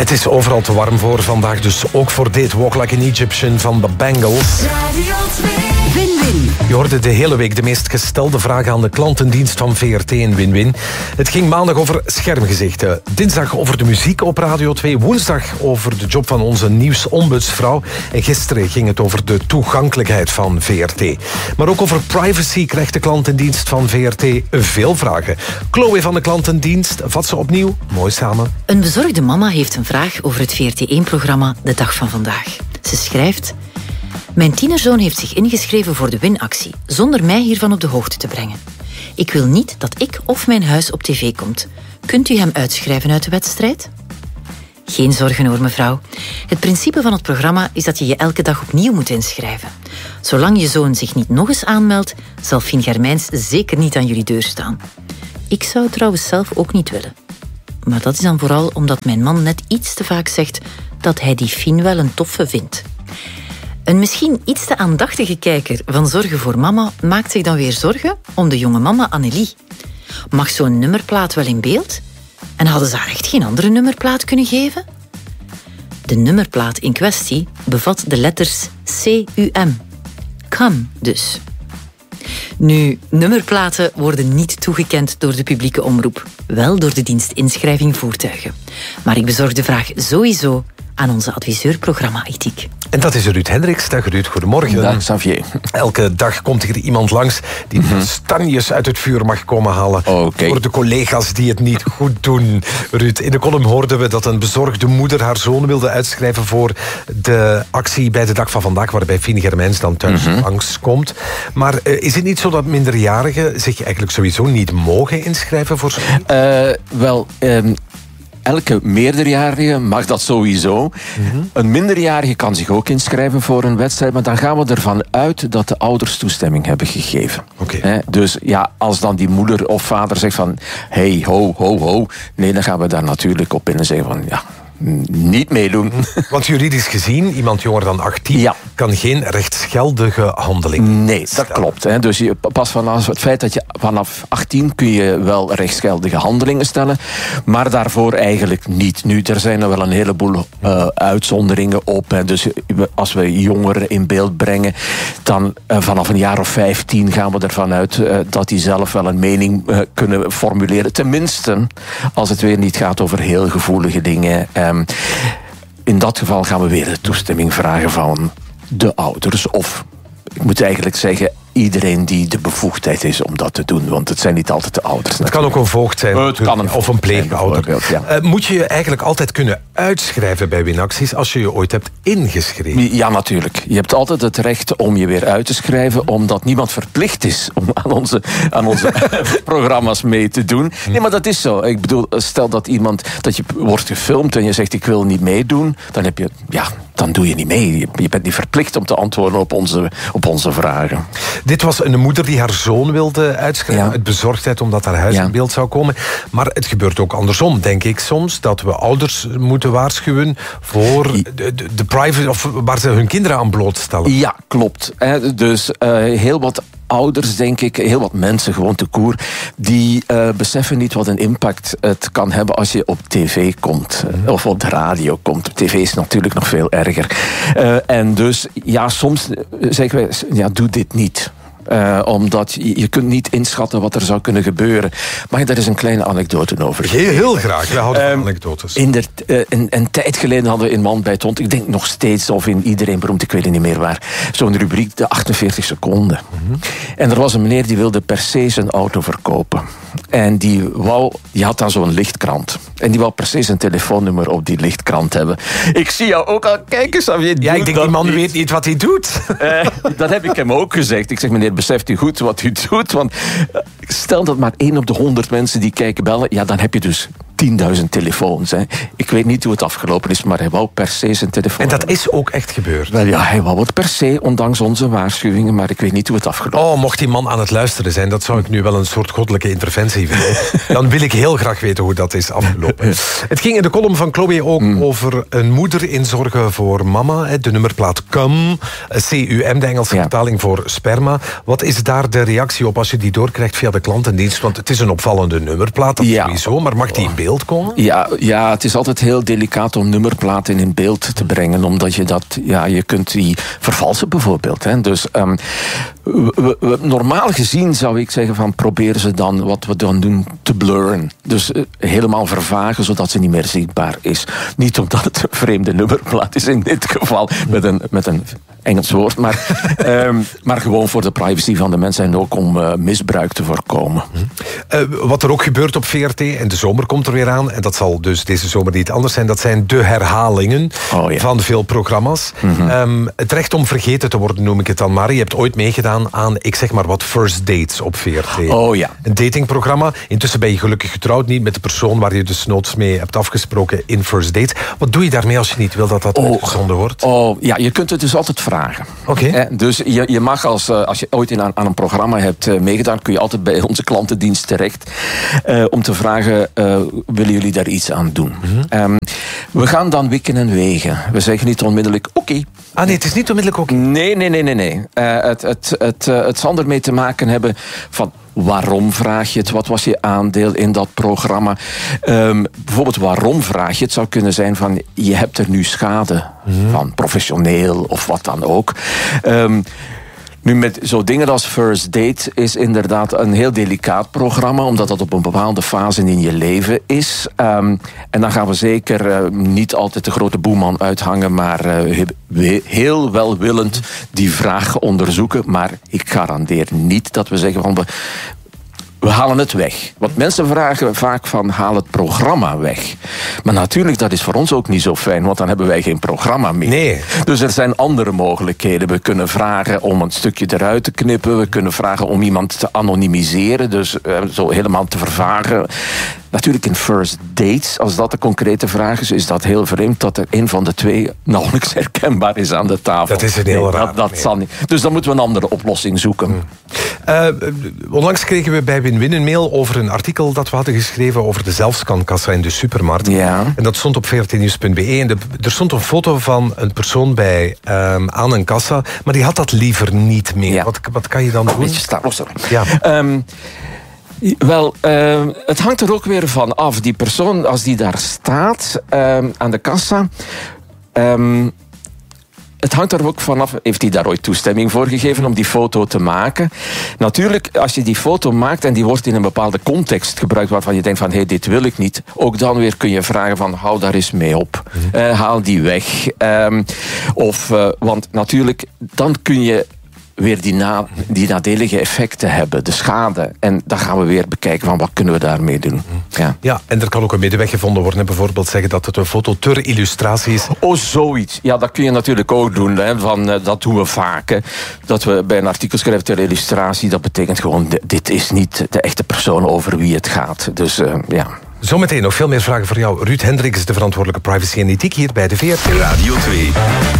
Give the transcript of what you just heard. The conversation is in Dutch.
Het is overal te warm voor vandaag, dus ook voor dit Walk Like an Egyptian van de Bangles. Radio 2. Win-win. Je hoorde de hele week de meest gestelde vragen aan de klantendienst van VRT in Win-win. Het ging maandag over schermgezichten, dinsdag over de muziek op Radio 2, woensdag over de job van onze nieuwsombudsvrouw en gisteren ging het over de toegankelijkheid van VRT. Maar ook over privacy krijgt de klantendienst van VRT veel vragen. Chloe van de klantendienst vat ze opnieuw mooi samen. Een bezorgde mama heeft een vraag over het VRT1-programma De Dag van Vandaag. Ze schrijft: mijn tienerzoon heeft zich ingeschreven voor de winactie, zonder mij hiervan op de hoogte te brengen. Ik wil niet dat ik of mijn huis op tv komt. Kunt u hem uitschrijven uit de wedstrijd? Geen zorgen hoor, mevrouw. Het principe van het programma is dat je je elke dag opnieuw moet inschrijven. Zolang je zoon zich niet nog eens aanmeldt, zal Fien Germijns zeker niet aan jullie deur staan. Ik zou het trouwens zelf ook niet willen. Maar dat is dan vooral omdat mijn man net iets te vaak zegt dat hij die Fien wel een toffe vindt. Een misschien iets te aandachtige kijker van Zorgen voor Mama maakt zich dan weer zorgen om de jonge mama Annelie. Mag zo'n nummerplaat wel in beeld? En hadden ze haar echt geen andere nummerplaat kunnen geven? De nummerplaat in kwestie bevat de letters CUM. Come dus. Nu, nummerplaten worden niet toegekend door de publieke omroep. Wel door de dienst inschrijving voertuigen. Maar ik bezorg de vraag sowieso aan onze adviseur programma Ethiek. En dat is Ruud Hendricks. Dag Ruud, goedemorgen. Dag Xavier. Elke dag komt hier iemand langs die de stanjes uit het vuur mag komen halen. Voor de collega's die het niet goed doen. Ruud, in de column hoorden we dat een bezorgde moeder haar zoon wilde uitschrijven voor de actie bij de Dag van Vandaag, waarbij Fien Germijns dan thuis langskomt. Maar is het niet zo dat minderjarigen zich eigenlijk sowieso niet mogen inschrijven voor zo'n? Elke meerderjarige mag dat sowieso. Een minderjarige kan zich ook inschrijven voor een wedstrijd, maar dan gaan we ervan uit dat de ouders toestemming hebben gegeven. Dus ja, als dan die moeder of vader zegt van hey, ho, ho, ho, nee, dan gaan we daar natuurlijk op in en zeggen van ja, niet meedoen. Want juridisch gezien, iemand jonger dan 18 kan geen rechtsgeldige handeling Nee, dat klopt. Dus pas vanaf het feit dat je vanaf 18 kun je wel rechtsgeldige handelingen stellen, maar daarvoor eigenlijk niet. Nu, er zijn er wel een heleboel uitzonderingen op. Dus als we jongeren in beeld brengen, dan vanaf een jaar of 15 gaan we ervan uit dat die zelf wel een mening kunnen formuleren. Tenminste, als het weer niet gaat over heel gevoelige dingen. In dat geval gaan we weer de toestemming vragen van de ouders. Of, ik moet eigenlijk zeggen, iedereen die de bevoegdheid is om dat te doen. Want het zijn niet altijd de ouders. Het kan ook een voogd zijn. Of een pleegouder. Moet je je eigenlijk altijd kunnen uitschrijven bij winacties als je je ooit hebt ingeschreven? Ja, natuurlijk. Je hebt altijd het recht om je weer uit te schrijven, omdat niemand verplicht is om aan onze programma's mee te doen. Nee, maar dat is zo. Ik bedoel, stel dat je wordt gefilmd en je zegt ik wil niet meedoen, dan heb je, dan doe je niet mee. Je bent niet verplicht om te antwoorden op onze vragen. Dit was een moeder die haar zoon wilde uitschrijven uit bezorgdheid omdat haar huis in beeld zou komen. Maar het gebeurt ook andersom, denk ik soms, dat we ouders moeten waarschuwen voor de privacy, of waar ze hun kinderen aan blootstellen. Ja, klopt. Dus heel wat ouders, denk ik, heel wat mensen gewoon te koer, die beseffen niet wat een impact het kan hebben als je op tv komt. Of op de radio komt. TV is natuurlijk nog veel erger. En dus, soms zeggen wij, doe dit niet. Omdat je kunt niet inschatten wat er zou kunnen gebeuren. Mag je daar eens een kleine anekdote over geven? Heel graag, we houden van anekdotes. Een tijd geleden hadden we in Man bij het Hond, ik denk nog steeds, of in Iedereen Beroemd, ik weet het niet meer waar, zo'n rubriek, de 48 seconden. En er was een meneer die wilde per se zijn auto verkopen. En die had dan zo'n lichtkrant. En die wou per se zijn telefoonnummer op die lichtkrant hebben. Ik zie jou ook al kijken, Xavier. Ik denk, die man weet niet wat hij doet. Dat heb ik hem ook gezegd. Ik zeg, meneer, beseft u goed wat u doet? Want stel dat maar 1 op de 100 mensen die kijken bellen, dan heb je dus 10.000 telefoons. Ik weet niet hoe het afgelopen is, maar hij wou per se zijn telefoon. En dat is ook echt gebeurd? Wel ja, hij wou het per se, ondanks onze waarschuwingen, maar ik weet niet hoe het afgelopen is. Mocht die man aan het luisteren zijn, dat zou ik nu wel een soort goddelijke interventie vinden. Dan wil ik heel graag weten hoe dat is afgelopen. Het ging in de column van Chloe ook over een moeder in zorgen voor mama. De nummerplaat CUM, CUM, de Engelse vertaling voor sperma. Wat is daar de reactie op als je die doorkrijgt via de klantendienst? Want het is een opvallende nummerplaat, dat sowieso, maar mag die in beeld beeld komen? Ja, het is altijd heel delicaat om nummerplaten in beeld te brengen, omdat je kunt die vervalsen bijvoorbeeld. Hè. Dus normaal gezien zou ik zeggen van probeer ze dan, wat we dan doen, te blurren. Dus helemaal vervagen, zodat ze niet meer zichtbaar is. Niet omdat het een vreemde nummerplaat is in dit geval, met een Engels woord, maar gewoon voor de privacy van de mensen en ook om misbruik te voorkomen. Wat er ook gebeurt op VRT, en de zomer komt er weer aan, en dat zal dus deze zomer niet anders zijn, dat zijn de herhalingen van veel programma's. Het recht om vergeten te worden, noem ik het dan maar. Je hebt ooit meegedaan aan, ik zeg maar wat, First Dates op VRT. Oh ja. Een datingprogramma. Intussen ben je gelukkig getrouwd, niet met de persoon waar je dus noods mee hebt afgesproken in First Dates. Wat doe je daarmee als je niet wil dat dat uitgezonden wordt? Ja, je kunt het dus altijd vragen. Okay. Dus je mag als je ooit aan een programma hebt meegedaan, kun je altijd bij onze klantendienst terecht om te vragen, willen jullie daar iets aan doen? We gaan dan wikken en wegen. We zeggen niet onmiddellijk, oké. Ah nee, het is niet onmiddellijk oké. Nee. Het zal ermee te maken hebben van waarom vraag je het? Wat was je aandeel in dat programma? Bijvoorbeeld waarom vraag je het? Zou kunnen zijn van je hebt er nu schade van, professioneel of wat dan ook. Nu met zo'n dingen als First Date is inderdaad een heel delicaat programma, omdat dat op een bepaalde fase in je leven is. En dan gaan we zeker niet altijd de grote boeman uithangen, maar heel welwillend die vraag onderzoeken. Maar ik garandeer niet dat we zeggen van we halen het weg. Want mensen vragen vaak van haal het programma weg. Maar natuurlijk, dat is voor ons ook niet zo fijn, want dan hebben wij geen programma meer. Nee. Dus er zijn andere mogelijkheden. We kunnen vragen om een stukje eruit te knippen. We kunnen vragen om iemand te anonimiseren. Dus zo helemaal te vervagen. Natuurlijk in First Dates, als dat de concrete vraag is dat heel vreemd dat er een van de twee nauwelijks herkenbaar is aan de tafel. Dat is een heel raar. Dat zal niet. Dus dan moeten we een andere oplossing zoeken. Onlangs kregen we bij Win-Win een mail over een artikel dat we hadden geschreven over de zelfscankassa in de supermarkt. Ja. En dat stond op vrtnieuws.be. En er stond een foto van een persoon bij aan een kassa, maar die had dat liever niet meer. Ja. Wat kan je dan doen? Beetje stapelser. Ja. Wel, het hangt er ook weer van af. Die persoon, als die daar staat aan de kassa, het hangt er ook vanaf, heeft hij daar ooit toestemming voor gegeven om die foto te maken? Natuurlijk, als je die foto maakt en die wordt in een bepaalde context gebruikt waarvan je denkt van, hé, dit wil ik niet. Ook dan weer kun je vragen van, hou daar eens mee op. Haal die weg. Want natuurlijk, dan kun je weer die nadelige effecten hebben, de schade. En dan gaan we weer bekijken van wat kunnen we daarmee doen. Ja, en er kan ook een middenweg gevonden worden. Bijvoorbeeld zeggen dat het een foto ter illustratie is. Oh, zoiets. Ja, dat kun je natuurlijk ook doen. Hè. Dat doen we vaak. Hè. Dat we bij een artikel schrijven ter illustratie, dat betekent gewoon, dit is niet de echte persoon over wie het gaat. Dus ja. Zometeen nog veel meer vragen voor jou. Ruud Hendricks, de verantwoordelijke privacy en ethiek hier bij de VRT. Radio 2.